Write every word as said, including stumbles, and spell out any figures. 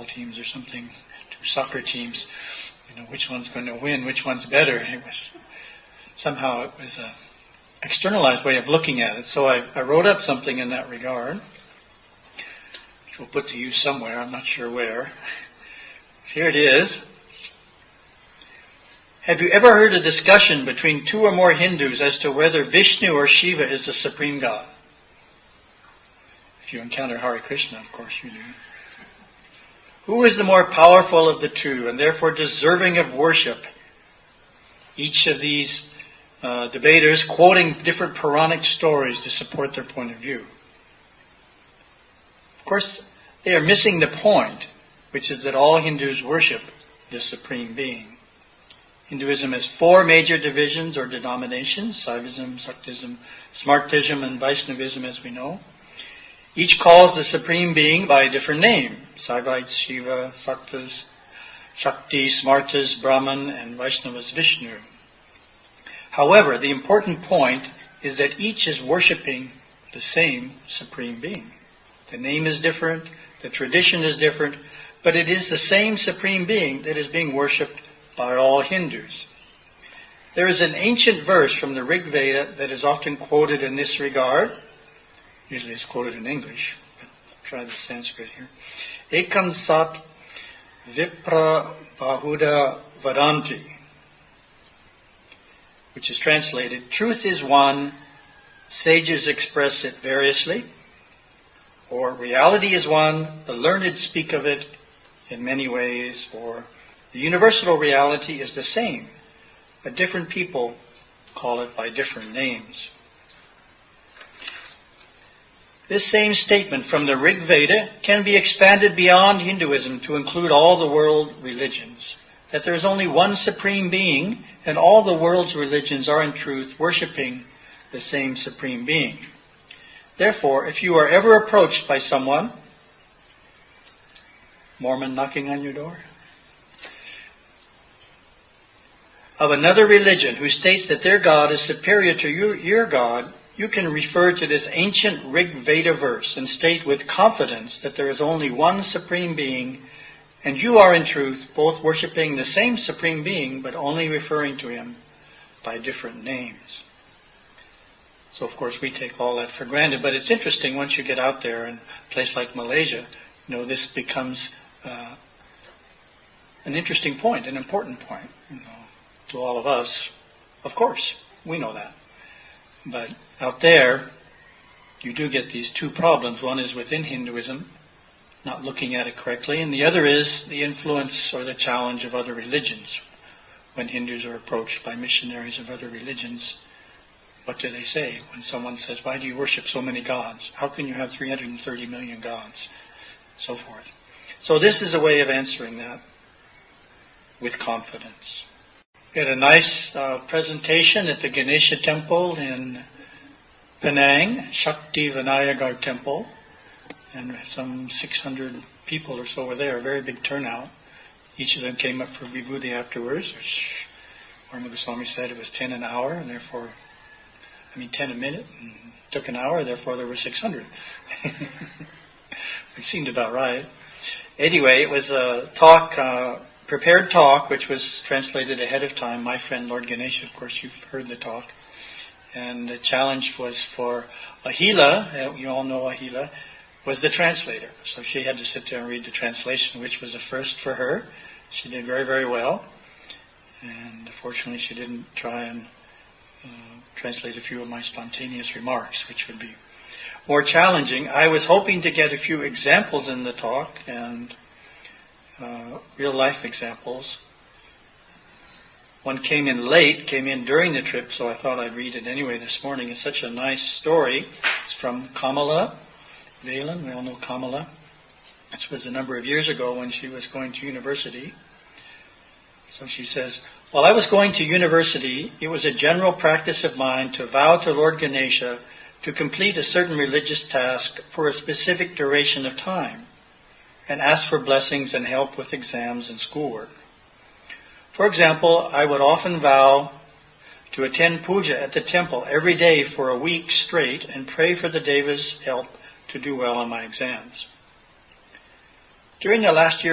football teams or something, two soccer teams, you know, which one's going to win, which one's better. It was somehow it was a externalized way of looking at it. So I, I wrote up something in that regard, which we'll put to use somewhere. I'm not sure where. Here it is. Have you ever heard a discussion between two or more Hindus as to whether Vishnu or Shiva is the supreme god? If you encounter Hare Krishna, of course you do. Who is the more powerful of the two and therefore deserving of worship? Each of these uh, debaters quoting different Puranic stories to support their point of view. Of course, they are missing the point, which is that all Hindus worship the Supreme Being. Hinduism has four major divisions or denominations: Saivism, Shaktism, Smartism, and Vaishnavism, as we know. Each calls the Supreme Being by a different name: Saivites, Shiva; Saktas, Shakti; Smartas, Brahman; and Vaishnavas, Vishnu. However, the important point is that each is worshipping the same Supreme Being. The name is different, the tradition is different, but it is the same Supreme Being that is being worshipped by all Hindus. There is an ancient verse from the Rig Veda that is often quoted in this regard. Usually it's quoted in English, but try the Sanskrit here. Ekam sat vipra bahuda vadanti, which is translated, truth is one, sages express it variously, or reality is one, the learned speak of it in many ways, or the universal reality is the same, but different people call it by different names. This same statement from the Rig Veda can be expanded beyond Hinduism to include all the world religions, that there is only one Supreme Being, and all the world's religions are in truth worshipping the same Supreme Being. Therefore, if you are ever approached by someone, Mormon knocking on your door, of another religion who states that their God is superior to you, your God, you can refer to this ancient Rig Veda verse and state with confidence that there is only one Supreme Being, and you are in truth both worshipping the same Supreme Being, but only referring to Him by different names. So, of course, we take all that for granted, but it's interesting once you get out there in a place like Malaysia, you know, this becomes uh, an interesting point, an important point, you know, to all of us. Of course, we know that. But out there, you do get these two problems. One is within Hinduism, not looking at it correctly, and the other is the influence or the challenge of other religions. When Hindus are approached by missionaries of other religions, what do they say when someone says, why do you worship so many gods? How can you have three hundred thirty million gods? So forth. So this is a way of answering that with confidence. We had a nice uh, presentation at the Ganesha Temple in Penang, Shakti Vinayagar Temple, and some six hundred people or so were there, a very big turnout. Each of them came up for vibhuti afterwards, which Varma Goswami said it was ten an hour, and therefore, I mean ten a minute, and it took an hour, therefore there were six hundred. It seemed about right. Anyway, it was a talk, uh, prepared talk, which was translated ahead of time. My friend Lord Ganesha, of course, you've heard the talk. And the challenge was for Ahila, you all know Ahila, was the translator. So she had to sit there and read the translation, which was a first for her. She did very, very well. And fortunately, she didn't try and uh, translate a few of my spontaneous remarks, which would be more challenging. I was hoping to get a few examples in the talk, and uh, real-life examples. One came in late, came in during the trip, so I thought I'd read it anyway this morning. It's such a nice story. It's from Kamala Valen. We all know Kamala. This was a number of years ago when she was going to university. So she says, while I was going to university, it was a general practice of mine to vow to Lord Ganesha to complete a certain religious task for a specific duration of time and ask for blessings and help with exams and schoolwork. For example, I would often vow to attend puja at the temple every day for a week straight and pray for the Deva's help to do well on my exams. During the last year